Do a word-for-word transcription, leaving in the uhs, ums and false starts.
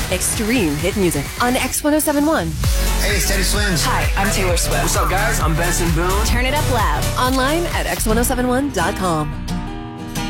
Extreme hit music on X one oh seven point one. Hey, it's Teddy Swims. Hi, I'm Taylor Swift. What's up, guys? I'm Benson Boone. Turn it up loud. Online at X one oh seven one dot com.